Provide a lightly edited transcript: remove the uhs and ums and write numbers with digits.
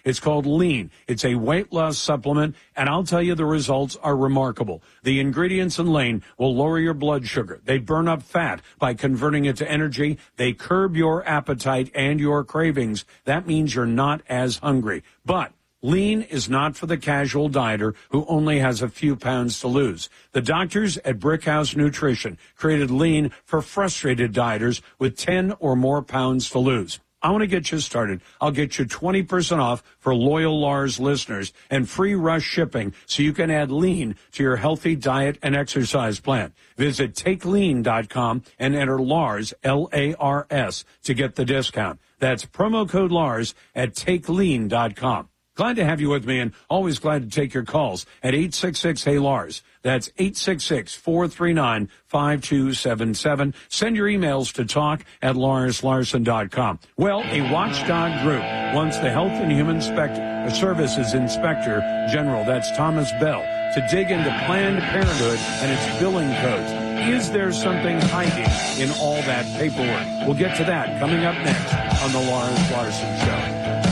It's called Lean. It's a weight loss supplement, and I'll tell you the results are remarkable. The ingredients in Lean will lower your blood sugar. They burn up fat by converting it to energy. They curb your appetite and your cravings. That means you're not as hungry. But Lean is not for the casual dieter who only has a few pounds to lose. The doctors at Brickhouse Nutrition created Lean for frustrated dieters with 10 or more pounds to lose. I want to get you started. I'll get you 20% off for loyal Lars listeners and free rush shipping so you can add Lean to your healthy diet and exercise plan. Visit TakeLean.com and enter Lars, L-A-R-S, to get the discount. That's promo code Lars at TakeLean.com. Glad to have you with me, and always glad to take your calls at 866-HEY-LARS. That's 866-439-5277. Send your emails to talk@LarsLarson.com. Well, a watchdog group wants the Health and Human Services Inspector General, that's Thomas Bell, to dig into Planned Parenthood and its billing codes. Is there something hiding in all that paperwork? We'll get to that coming up next on The Lars Larson Show.